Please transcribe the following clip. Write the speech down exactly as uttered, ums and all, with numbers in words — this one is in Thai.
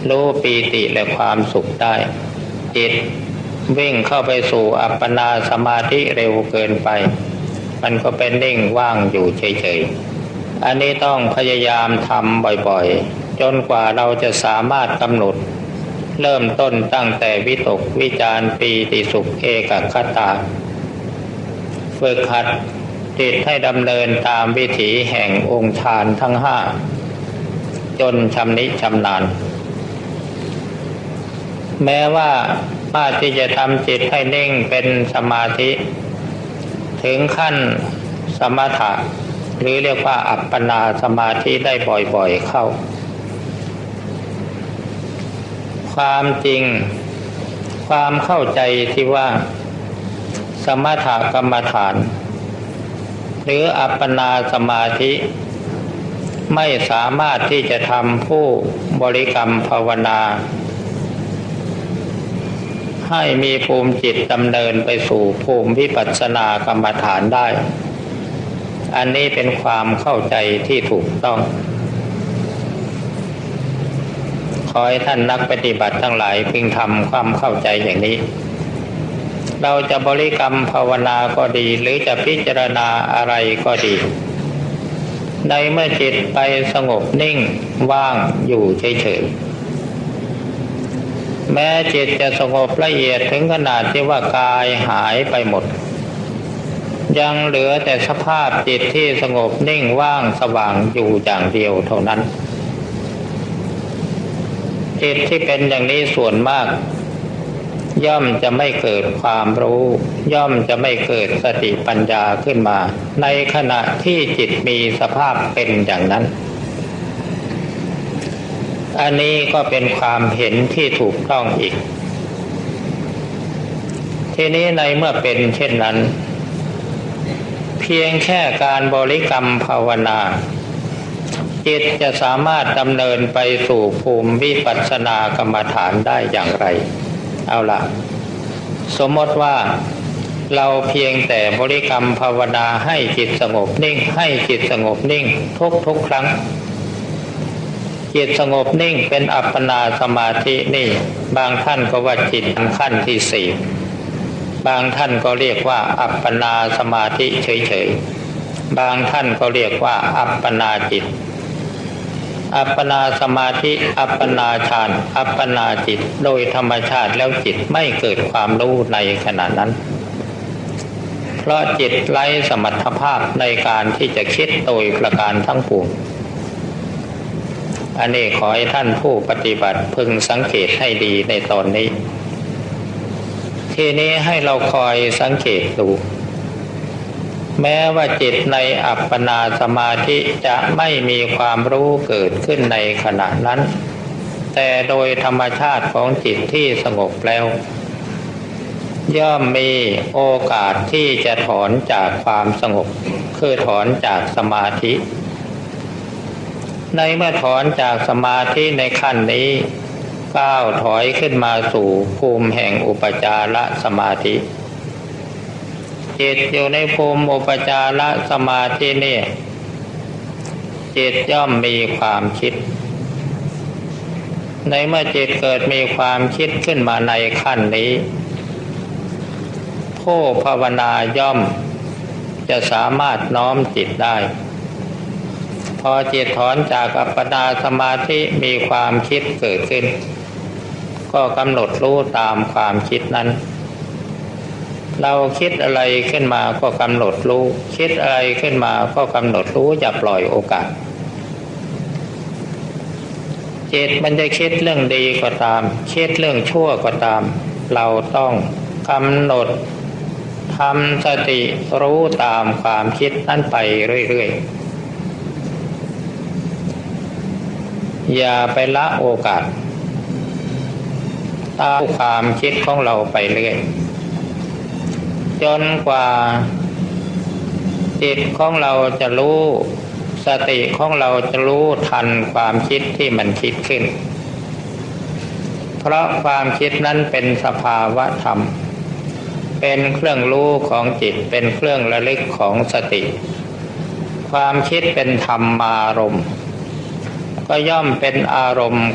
รู้ปีติและความสุขได้จิตวิ่งเข้าไปสู่อัปปนาสมาธิเร็วเกินไปมันก็เป็นนิ่งว่างอยู่เฉยๆอันนี้ต้องพยายามทำบ่อยๆจนกว่าเราจะสามารถกำหนดเริ่มต้นตั้งแต่วิตกวิจารปีติสุขเอกคตาฝึกหัดจิตให้ดำเนินตามวิถีแห่งองค์ฌานทั้งห้าจนชำนิชำนาญแม้ว่าสามารถที่จะทำจิตให้นิ่งเป็นสมาธิถึงขั้นสมถะหรือเรียกว่าอัปปนาสมาธิได้บ่อยๆเข้าความจริงความเข้าใจที่ว่าสมถกรรมฐานหรืออัปปนาสมาธิไม่สามารถที่จะทำผู้บริกรรมภาวนาให้มีภูมิจิตดำเนินไปสู่ภูมิวิปัสสนากรรมฐานได้อันนี้เป็นความเข้าใจที่ถูกต้องขอให้ท่านนักปฏิบัติทั้งหลายพึงทำความเข้าใจอย่างนี้เราจะบริกรรมภาวนาก็ดีหรือจะพิจารณาอะไรก็ดีในเมื่อจิตไปสงบนิ่งว่างอยู่เฉยๆแม้จิตจะสงบละเอียดถึงขนาดที่ว่ากายหายไปหมดยังเหลือแต่สภาพจิตที่สงบนิ่งว่างสว่างอยู่อย่างเดียวเท่านั้นจิตที่เป็นอย่างนี้ส่วนมากย่อมจะไม่เกิดความรู้ย่อมจะไม่เกิดสติปัญญาขึ้นมาในขณะที่จิตมีสภาพเป็นอย่างนั้นอันนี้ก็เป็นความเห็นที่ถูกต้องอีกทีนี้ในเมื่อเป็นเช่นนั้นเพียงแค่การบริกรรมภาวนาจิตจะสามารถดำเนินไปสู่ภูมิวิปัสสนากรรมฐานได้อย่างไรเอาล่ะสมมติว่าเราเพียงแต่บริกรรมภาวนาให้จิตสงบนิ่งให้จิตสงบนิ่งทุกทุกครั้งจิตสงบนิ่งเป็นอัปปนาสมาธินี่บางท่านก็ว่าจิตขั้นที่สี่บางท่านก็เรียกว่าอัปปนาสมาธิเฉยๆบางท่านก็เรียกว่าอัปปนาจิตอัปปนาสมาธิอัปปนาฌานอัปปนาจิตโดยธรรมชาติแล้วจิตไม่เกิดความรู้ในขณะนั้นเพราะจิตไร้สมรรถภาพในการที่จะคิดโดยประการทั้งปวงอันนี้ขอให้ท่านผู้ปฏิบัติพึงสังเกตให้ดีในตอนนี้ทีนี้ให้เราคอยสังเกตดูแม้ว่าจิตในอัปปนาสมาธิจะไม่มีความรู้เกิดขึ้นในขณะนั้นแต่โดยธรรมชาติของจิตที่สงบแล้วย่อมมีโอกาสที่จะถอนจากความสงบคือถอนจากสมาธิในเมื่อถอนจากสมาธิในขั้นนี้ก้าวถอยขึ้นมาสู่ภูมิแห่งอุปจารสมาธิจิตอยู่ในภูมิอุปจารสมาธินี่จิตย่อมมีความคิดในเมื่อจิตเกิดมีความคิดขึ้นมาในขั้นนี้ผู้ภาวนาย่อมจะสามารถน้อมจิตได้พอจิตถอนจากอัปปนาสมาธิมีความคิดเกิดขึ้นก็กำหนดรู้ตามความคิดนั้นเราคิดอะไรขึ้นมาก็กำหนดรู้คิดอะไรขึ้นมาก็กำหนดรู้อย่าปล่อยโอกาสจิตมันจะคิดเรื่องดีก็ตามคิดเรื่องชั่วก็ตามเราต้องกำหนดทำสติรู้ตามความคิดนั้นไปเรื่อยๆอย่าไปละโอกาสตามความคิดของเราไปเรื่อยจนกว่าจิตของเราจะรู้สติของเราจะรู้ทันความคิดที่มันคิดขึ้นเพราะความคิดนั้นเป็นสภาวะธรรมเป็นเครื่องรู้ของจิตเป็นเครื่องระลึกของสติความคิดเป็นธรรมารมณ์ก็ย่อมเป็นอารมณ์